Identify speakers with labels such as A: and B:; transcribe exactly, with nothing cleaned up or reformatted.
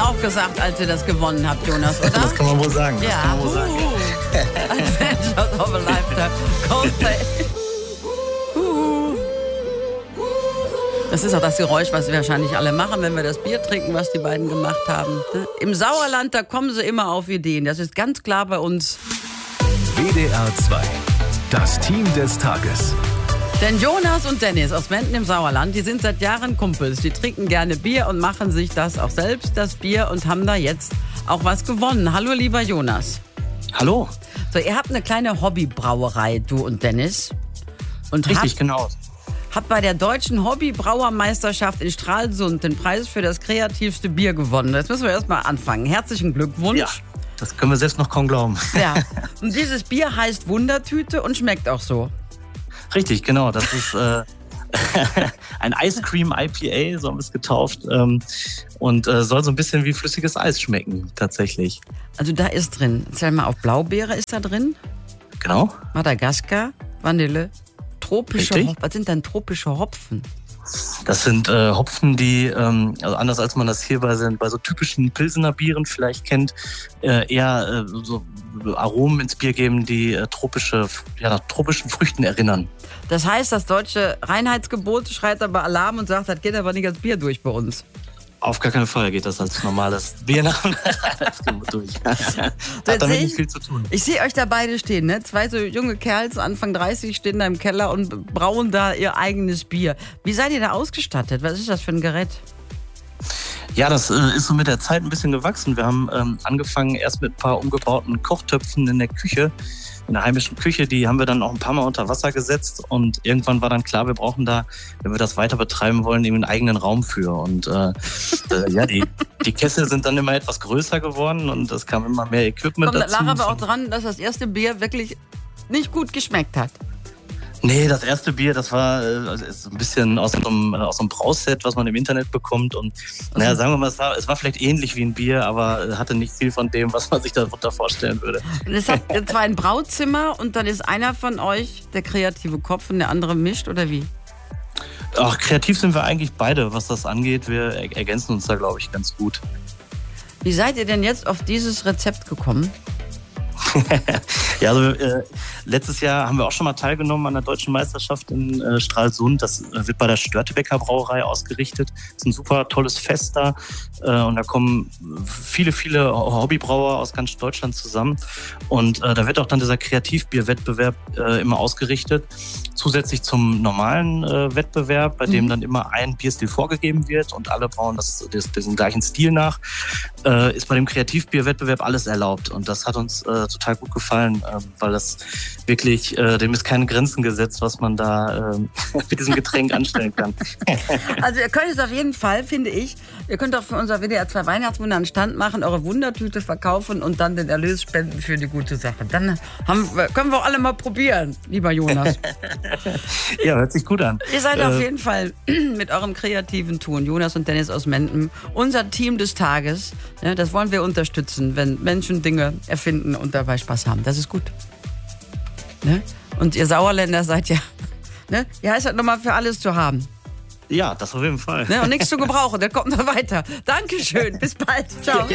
A: auch gesagt, als ihr das gewonnen habt, Jonas, oder?
B: Das kann man wohl sagen. Das
A: ja.
B: kann man wohl sagen.
A: Uh, Adventures of a Lifetime. Coldplay. Das ist auch das Geräusch, was wir wahrscheinlich alle machen, wenn wir das Bier trinken, was die beiden gemacht haben. Im Sauerland, da kommen sie immer auf Ideen. Das ist ganz klar bei uns.
C: W D R zwei. Das Team des Tages.
A: Denn Jonas und Dennis aus Menden im Sauerland, die sind seit Jahren Kumpels. Die trinken gerne Bier und machen sich das auch selbst, das Bier, und haben da jetzt auch was gewonnen. Hallo, lieber Jonas.
B: Hallo.
A: So, ihr habt eine kleine Hobbybrauerei, du und Dennis. Und
B: Richtig,
A: habt,
B: genau.
A: habt bei der deutschen Hobbybrauermeisterschaft in Stralsund den Preis für das kreativste Bier gewonnen. Jetzt müssen wir erstmal anfangen. Herzlichen Glückwunsch.
B: Ja, das können wir selbst noch kaum glauben.
A: Ja. Und dieses Bier heißt Wundertüte und schmeckt auch so.
B: Richtig, genau. Das ist äh, ein Ice Cream I P A, so haben wir es getauft. Ähm, und äh, soll so ein bisschen wie flüssiges Eis schmecken, tatsächlich.
A: Also da ist drin, erzähl mal, auf Blaubeere ist da drin?
B: Genau.
A: Madagaskar, Vanille, tropische
B: Richtig.
A: Hopfen. Was sind denn tropische Hopfen?
B: Das sind äh, Hopfen, die, ähm, also anders als man das hier bei, bei so typischen Pilsener Bieren vielleicht kennt, äh, eher äh, so Aromen ins Bier geben, die äh, tropische, ja, nach tropischen Früchten erinnern.
A: Das heißt, das deutsche Reinheitsgebot schreit aber Alarm und sagt, das geht aber nicht als Bier durch bei uns.
B: Auf gar keinen Fall geht das als normales Bier nach dem Reinheitsgebot durch. Hat damit nicht viel zu tun.
A: Ich sehe euch da beide stehen, ne? Zwei so junge Kerls, Anfang dreißig, stehen da im Keller und brauen da ihr eigenes Bier. Wie seid ihr da ausgestattet? Was ist das für ein Gerät?
B: Ja, das äh, ist so mit der Zeit ein bisschen gewachsen. Wir haben ähm, angefangen erst mit ein paar umgebauten Kochtöpfen in der Küche, in der heimischen Küche. Die haben wir dann auch ein paar Mal unter Wasser gesetzt und irgendwann war dann klar, wir brauchen da, wenn wir das weiter betreiben wollen, eben einen eigenen Raum für. Und äh, äh, ja, die, die Kessel sind dann immer etwas größer geworden und es kam immer mehr Equipment
A: Kommt,
B: dazu.
A: lag aber auch dran, dass das erste Bier wirklich nicht gut geschmeckt hat.
B: Nee, das erste Bier, das war äh, ist ein bisschen aus so einem, aus so einem Brauset, was man im Internet bekommt. Und naja, sagen wir mal, es war, es war vielleicht ähnlich wie ein Bier, aber hatte nicht viel von dem, was man sich darunter vorstellen würde.
A: Und es hat zwar ein Brauzimmer und dann ist einer von euch der kreative Kopf und der andere mischt, oder wie?
B: Ach, kreativ sind wir eigentlich beide, was das angeht. Wir er- ergänzen uns da, glaube ich, ganz gut.
A: Wie seid ihr denn jetzt auf dieses Rezept gekommen?
B: Ja, also äh, letztes Jahr haben wir auch schon mal teilgenommen an der Deutschen Meisterschaft in äh, Stralsund. Das äh, wird bei der Störtebeker Brauerei ausgerichtet. Das ist ein super tolles Fest da äh, und da kommen viele, viele Hobbybrauer aus ganz Deutschland zusammen. Und äh, da wird auch dann dieser Kreativbierwettbewerb äh, immer ausgerichtet. Zusätzlich zum normalen äh, Wettbewerb, bei dem dann immer ein Bierstil vorgegeben wird und alle brauen das, das, diesen gleichen Stil nach, äh, ist bei dem Kreativbierwettbewerb alles erlaubt. Und das hat uns äh, total gut gefallen, äh, weil das wirklich, äh, dem ist keine Grenzen gesetzt, was man da äh, mit diesem Getränk anstellen kann.
A: Also ihr könnt es auf jeden Fall, finde ich, ihr könnt auch für unser W D R zwei Weihnachtswunder einen Stand machen, eure Wundertüte verkaufen und dann den Erlös spenden für die gute Sache. Dann haben, können wir auch alle mal probieren, lieber Jonas.
B: Ja, hört sich gut an.
A: Ihr seid
B: äh,
A: auf jeden Fall mit eurem kreativen Tun, Jonas und Dennis aus Menden, unser Team des Tages. Ja, das wollen wir unterstützen, wenn Menschen Dinge erfinden und dabei Spaß haben. Das ist gut. Ne? Und ihr Sauerländer seid ja, ne? Ihr heißt halt nochmal für alles zu haben.
B: Ja, das auf jeden Fall.
A: Ne? Und nichts zu gebrauchen, dann kommt noch weiter. Dankeschön, bis bald. Ciao.